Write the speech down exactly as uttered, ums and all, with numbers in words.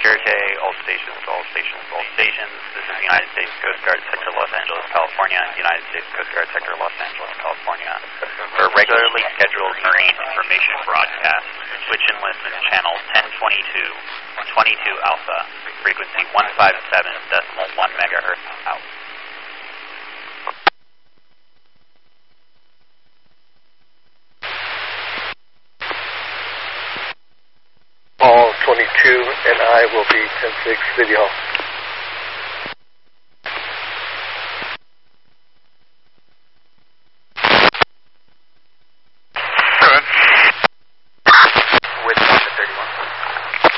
Verde, all stations, all stations, all stations. This is United States Coast Guard Sector Los Angeles, California. United States Coast Guard Sector Los Angeles, California. For a regularly scheduled marine information broadcast, switch enlistment channel ten twenty-two, twenty-two Alpha, frequency one fifty-seven decimal one megahertz out. All twenty-two and I will be ten six City Hall.